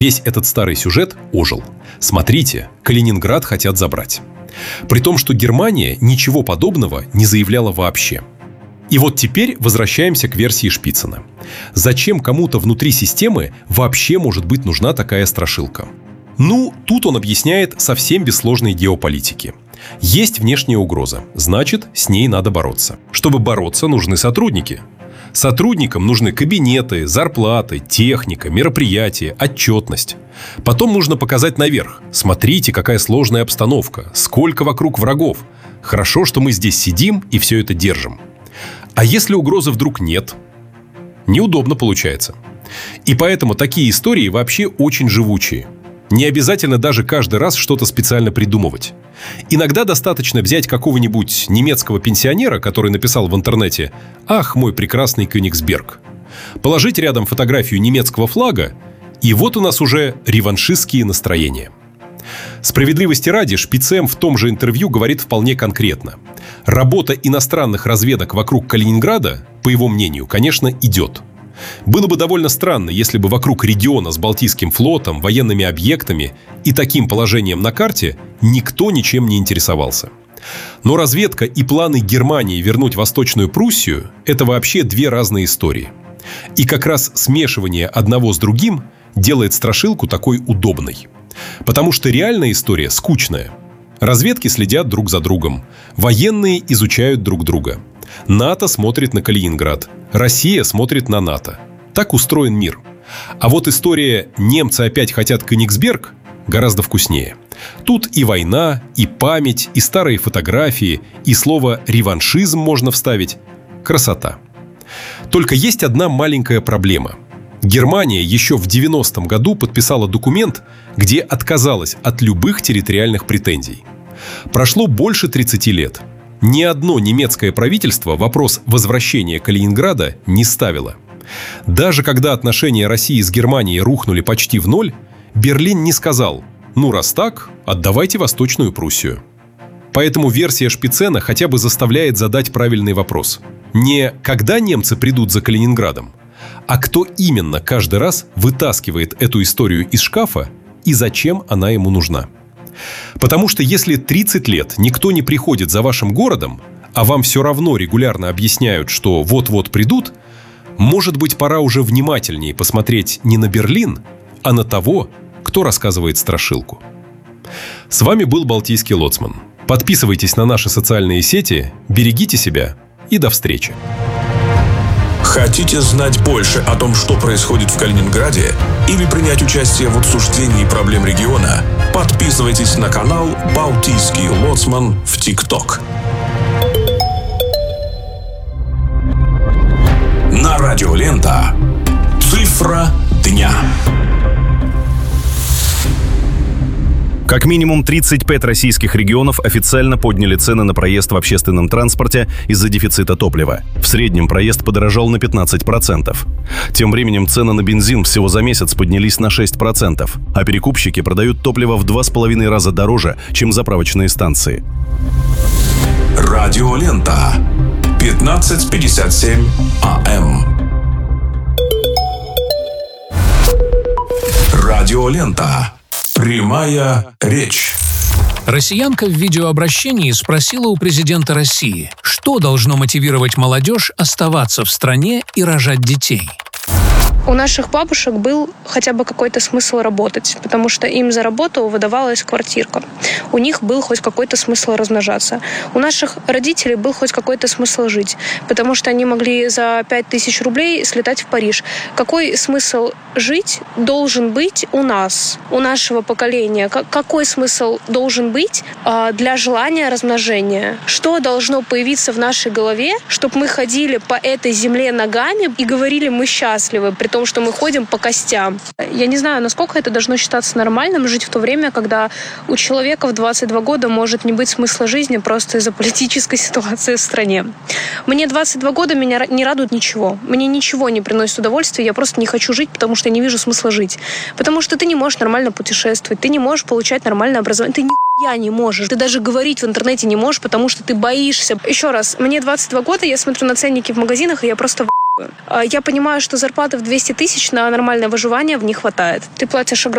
Весь этот старый сюжет ожил. Смотрите, Калининград хотят забрать. При том, что Германия ничего подобного не заявляла вообще. И вот теперь возвращаемся к версии Шпицына. Зачем кому-то внутри системы вообще может быть нужна такая страшилка? Ну, тут он объясняет совсем без сложной геополитики. Есть внешняя угроза, значит, с ней надо бороться. Чтобы бороться, нужны сотрудники. Сотрудникам нужны кабинеты, зарплаты, техника, мероприятия, отчетность. Потом нужно показать наверх. Смотрите, какая сложная обстановка, сколько вокруг врагов. Хорошо, что мы здесь сидим и все это держим. А если угрозы вдруг нет? Неудобно получается. И поэтому такие истории вообще очень живучие. Не обязательно даже каждый раз что-то специально придумывать. Иногда достаточно взять какого-нибудь немецкого пенсионера, который написал в интернете «Ах, мой прекрасный Кёнигсберг», положить рядом фотографию немецкого флага, и вот у нас уже реваншистские настроения. Справедливости ради, Шпицем в том же интервью говорит вполне конкретно. Работа иностранных разведок вокруг Калининграда, по его мнению, конечно, идет. Было бы довольно странно, если бы вокруг региона с Балтийским флотом, военными объектами и таким положением на карте никто ничем не интересовался. Но разведка и планы Германии вернуть Восточную Пруссию – это вообще две разные истории. И как раз смешивание одного с другим делает страшилку такой удобной. Потому что реальная история скучная. Разведки следят друг за другом. Военные изучают друг друга. НАТО смотрит на Калининград. Россия смотрит на НАТО. Так устроен мир. А вот история «Немцы опять хотят Кёнигсберг» гораздо вкуснее. Тут и война, и память, и старые фотографии, и слово «реваншизм» можно вставить. Красота. Только есть одна маленькая проблема. Германия еще в 90-м году подписала документ, где отказалась от любых территориальных претензий. Прошло больше 30 лет. Ни одно немецкое правительство вопрос возвращения Калининграда не ставило. Даже когда отношения России с Германией рухнули почти в ноль, Берлин не сказал: «Ну, раз так, отдавайте Восточную Пруссию». Поэтому версия Шпицена хотя бы заставляет задать правильный вопрос. Не «когда немцы придут за Калининградом?», а кто именно каждый раз вытаскивает эту историю из шкафа и зачем она ему нужна. Потому что если 30 лет никто не приходит за вашим городом, а вам все равно регулярно объясняют, что вот-вот придут, может быть, пора уже внимательнее посмотреть не на Берлин, а на того, кто рассказывает страшилку. С вами был Балтийский лоцман. Подписывайтесь на наши социальные сети, берегите себя и до встречи. Хотите знать больше о том, что происходит в Калининграде, или принять участие в обсуждении проблем региона? Подписывайтесь на канал «Балтийский лоцман» в ТикТок. На радио Лента. Цифра дня. Как минимум 35 российских регионов официально подняли цены на проезд в общественном транспорте из-за дефицита топлива. В среднем проезд подорожал на 15%. Тем временем цены на бензин всего за месяц поднялись на 6%, а перекупщики продают топливо в 2,5 раза дороже, чем заправочные станции. Радио Лента. 15:57 АМ. Радио Лента. Прямая речь. Россиянка в видеообращении спросила у президента России, что должно мотивировать молодежь оставаться в стране и рожать детей. У наших бабушек был хотя бы какой-то смысл работать, потому что им за работу выдавалась квартирка. У них был хоть какой-то смысл размножаться. У наших родителей был хоть какой-то смысл жить, потому что они могли за 5000 рублей слетать в Париж. Какой смысл жить должен быть у нас, у нашего поколения? Какой смысл должен быть для желания размножения? Что должно появиться в нашей голове, чтобы мы ходили по этой земле ногами и говорили: мы счастливы, при том, что мы ходим по костям. Я не знаю, насколько это должно считаться нормальным жить в то время, когда у человека в 22 года может не быть смысла жизни просто из-за политической ситуации в стране. Мне 22 года, меня не радует ничего. Мне ничего не приносит удовольствия, я просто не хочу жить, потому что я не вижу смысла жить. Потому что ты не можешь нормально путешествовать, ты не можешь получать нормальное образование, ты нихуя не можешь. Ты даже говорить в интернете не можешь, потому что ты боишься. Еще раз, мне 22 года, я смотрю на ценники в магазинах, и я просто я понимаю, что зарплаты в 200 000 на нормальное выживание в них хватает. Ты платишь огромное